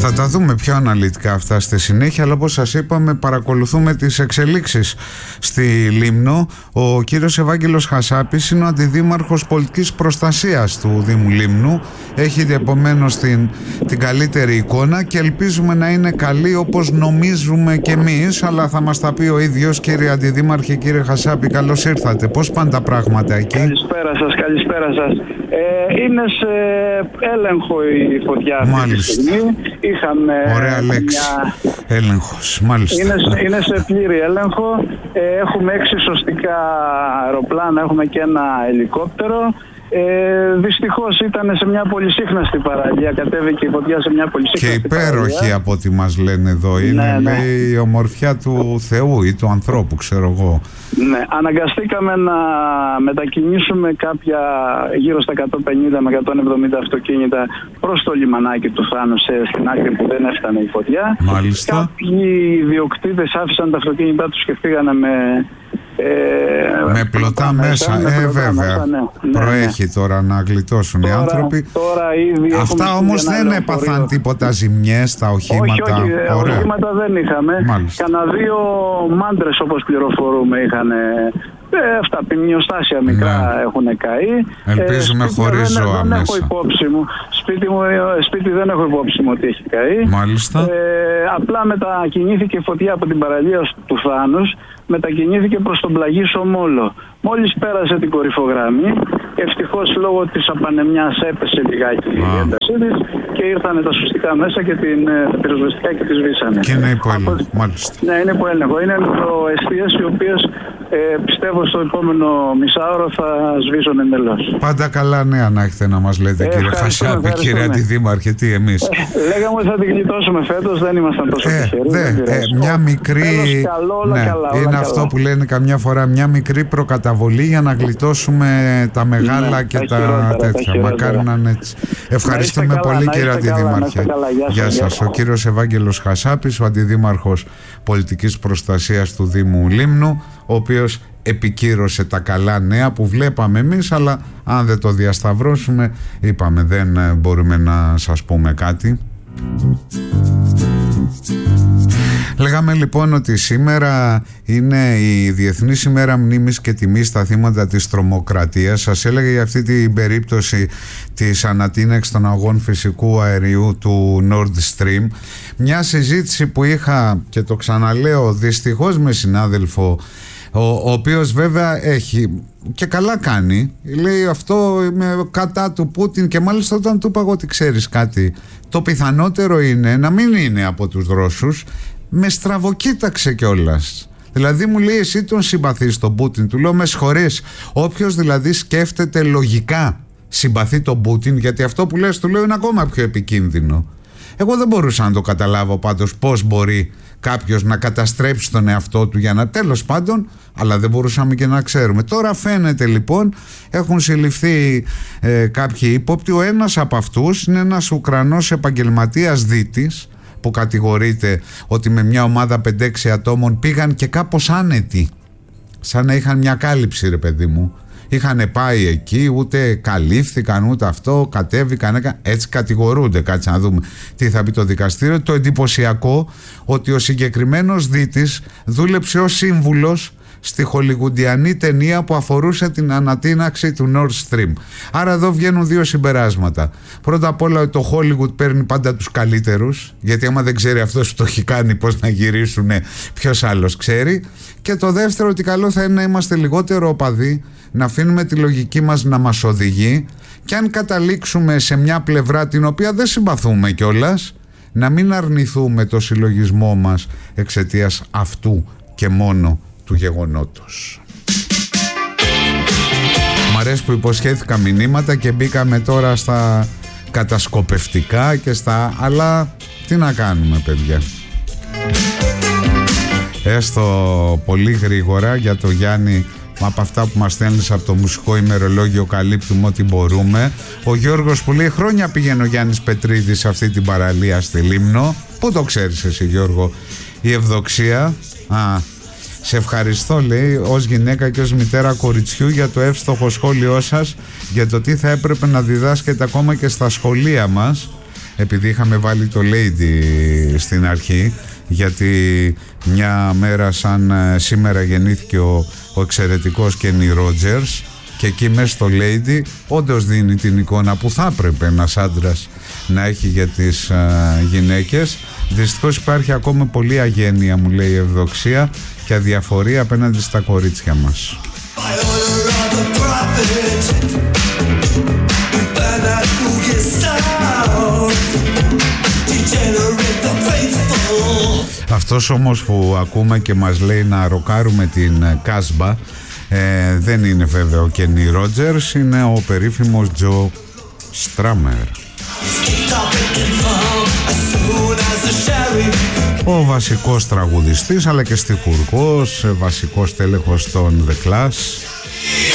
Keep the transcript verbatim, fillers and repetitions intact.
Θα τα δούμε πιο αναλυτικά αυτά στη συνέχεια, αλλά όπως σας είπαμε, παρακολουθούμε τις εξελίξεις στη Λίμνο. Ο κύριος Ευάγγελος Χασάπης είναι ο αντιδήμαρχος πολιτικής προστασίας του Δήμου Λίμνου. Έχει επομένως την, την καλύτερη εικόνα και ελπίζουμε να είναι καλή όπως νομίζουμε κι εμείς, αλλά θα μας τα πει ο ίδιος. Κύριε Αντιδήμαρχε, κύριε Χασάπη, καλώς ήρθατε. Πώς πάνε τα πράγματα εκεί? Καλησπέρα σας, καλησπέρα σας. Ε, είναι σε έλεγχο η φωτιά αυτή τη στιγμή. Είχαμε ωραία λέξη. Μια... έλεγχος, μάλιστα. Είναι, είναι σε πλήρη έλεγχο. Ε, έχουμε έξι σωστικά αεροπλάνα, έχουμε και ένα ελικόπτερο. Ε, δυστυχώς ήταν σε μια πολυσύχναστη παραλία. Κατέβηκε η φωτιά σε μια πολυσύχναστη παραλία. Και υπέροχη παραλία. Από ό,τι μας λένε εδώ. Είναι ναι, ναι. λέει, η ομορφιά του Θεού ή του ανθρώπου, ξέρω εγώ. Ναι, αναγκαστήκαμε να μετακινήσουμε κάποια γύρω στα εκατόν πενήντα με εκατόν εβδομήντα αυτοκίνητα προς το λιμανάκι του Θάνου, στην άκρη που δεν έφτανε η φωτιά. Μάλιστα. Κάποιοι ιδιοκτήτες άφησαν τα αυτοκίνητά τους και φύγανε με... Ε, με πλωτά μέσα, μέσα. Ε, βέβαια. Μέσα, ναι. Προέχει ναι, ναι. τώρα να γλιτώσουν τώρα, οι άνθρωποι. Τώρα ήδη αυτά όμως δεν έπαθαν τίποτα ζημιές στα οχήματα? Όχι, όχι, ωραία. Οχήματα δεν είχαμε. Κανα δύο μάντρες, όπως πληροφορούμε, είχαν. Ε, αυτά ποιμνιοστάσια μικρά ναι. έχουν καεί. Ελπίζουμε ε, χωρίς ζώα δεν, δεν μέσα. Έχω υπόψη μου. Σπίτι, μου, σπίτι δεν έχω υπόψη μου ότι έχει καεί. Μάλιστα. Ε, απλά μετακινήθηκε η φωτιά από την παραλία του Θάνους, μετακινήθηκε προς τον Πλαγίσο Μόλο. Μόλις πέρασε την κορυφογραμμή, ευτυχώς λόγω της απανεμιάς έπεσε λιγάκι η έντασή της και ήρθανε τα σωστικά μέσα και την, τα πυροσβεστικά και τις σβήσανε. Και είναι υποέλεγχο, μάλιστα. Ναι, είναι υποέλεγχο. Είναι μικροαιστείες οι οποίες ε, πιστεύω στο επόμενο μισάωρο θα σβήσουν εντελώς. Πάντα καλά νέα να έχετε να μας λέτε, ε, κύριε Χασάπη, κύριε Αντιδήμαρχε, τι εμείς. Ε, λέγαμε ότι θα την γλιτώσουμε φέτος, δεν ήμασταν τόσο ε, τυχεροί. Δε, ε, μια μικρή. Τέλος, καλό, όλα ναι, καλά, όλα είναι καλά. αυτό που λένε καμιά φορά, μια μικρή προκαταβολή για να γλιτώσουμε τα μεγάλα ναι, και τα, τα τέτοια. Μακάρι να είναι έτσι. Ευχαριστούμε καλά, πολύ, κύριε Αντιδήμαρχε. Γεια σας. Ο κύριος Ευάγγελος Χασάπης, ο Αντιδήμαρχος Πολιτικής Προστασίας του Δήμου Λίμνου, ο οποίος επικύρωσε τα καλά νέα που βλέπαμε εμείς, αλλά αν δεν το διασταυρώσουμε, είπαμε, δεν μπορούμε να σας πούμε κάτι. Λέγαμε λοιπόν ότι σήμερα είναι η Διεθνής ημέρα μνήμης και τιμής στα θύματα της τρομοκρατίας. Σας έλεγα για αυτή την περίπτωση της ανατείναξης των αγών φυσικού αερίου του Nord Stream. Μια συζήτηση που είχα, και το ξαναλέω δυστυχώς, με συνάδελφο, ο, ο οποίος βέβαια έχει και καλά κάνει, λέει αυτό είμαι κατά του Πούτιν, και μάλιστα όταν του είπα εγώ ότι ξέρεις κάτι, το πιθανότερο είναι να μην είναι από τους Ρώσους, με στραβοκοίταξε κιόλας. Δηλαδή μου λέει εσύ τον συμπαθείς τον Πούτιν? Του λέω με συγχωρείς, όποιος δηλαδή σκέφτεται λογικά συμπαθεί τον Πούτιν, γιατί αυτό που λες, του λέω, είναι ακόμα πιο επικίνδυνο. Εγώ δεν μπορούσα να το καταλάβω πάντως πώς μπορεί κάποιος να καταστρέψει τον εαυτό του για να, τέλος πάντων, αλλά δεν μπορούσαμε και να ξέρουμε. Τώρα φαίνεται λοιπόν έχουν συλληφθεί ε, κάποιοι ύποπτοι. Ο ένας από αυτούς είναι ένας Ουκρανός επαγγελματίας δίτης που κατηγορείται ότι με μια ομάδα πέντε έξι ατόμων πήγαν και κάπως άνετοι, σαν να είχαν μια κάλυψη, ρε παιδί μου. Είχαν πάει εκεί, ούτε καλύφθηκαν ούτε αυτό, κατέβηκαν, έκα... έτσι κατηγορούνται. Κάτσε να δούμε τι θα πει το δικαστήριο. Το εντυπωσιακό ότι ο συγκεκριμένος δίτης δούλεψε ως σύμβουλος στη χολιγουντιανή ταινία που αφορούσε την ανατείναξη του Nord Stream. Άρα εδώ βγαίνουν δύο συμπεράσματα. Πρώτα απ' όλα ότι το Hollywood παίρνει πάντα τους καλύτερους, γιατί άμα δεν ξέρει αυτός που το έχει κάνει πώς να γυρίσουν, ποιος άλλος ξέρει. Και το δεύτερο, ότι καλό θα είναι να είμαστε λιγότερο οπαδοί, να αφήνουμε τη λογική μας να μας οδηγεί, και αν καταλήξουμε σε μια πλευρά την οποία δεν συμπαθούμε κιόλας, να μην αρνηθούμε το συλλογισμό μας εξαιτίας αυτού και μόνο του γεγονότος. Μ' αρέσει που υποσχέθηκα μηνύματα και μπήκαμε τώρα στα κατασκοπευτικά και στα... αλλά τι να κάνουμε, παιδιά. Έστω πολύ γρήγορα για το Γιάννη, από αυτά που μας στέλνεις από το μουσικό ημερολόγιο καλύπτουμε ό,τι μπορούμε. Ο Γιώργος που λέει χρόνια πήγαινε ο Γιάννης Πετρίδης σε αυτή την παραλία στη Λίμνο. Πού το ξέρεις εσύ, Γιώργο? Η Ευδοξία. Α, σε ευχαριστώ, λέει, ως γυναίκα και ως μητέρα κοριτσιού, για το εύστοχο σχόλιο σας για το τι θα έπρεπε να διδάσκεται ακόμα και στα σχολεία μας. επειδή είχαμε βάλει το Lady στην αρχή, γιατί μια μέρα σαν σήμερα γεννήθηκε ο, ο εξαιρετικός Kenny Rogers, και εκεί μέσα στο Lady όντως δίνει την εικόνα που θα έπρεπε ένας άντρας να έχει για τις α, γυναίκες. Δυστυχώς υπάρχει ακόμα πολλή αγένεια, μου λέει, ευδοξία και αδιαφορία απέναντι στα κορίτσια μας. Αυτός όμως που ακούμε και μας λέει να ροκάρουμε την Κάσμπα, ε, δεν είναι βέβαια ο Kenny Rogers, είναι ο περίφημος Joe Strummer, ο βασικός τραγουδιστής αλλά και στιχουργός, βασικός τέλεχος των The Clash.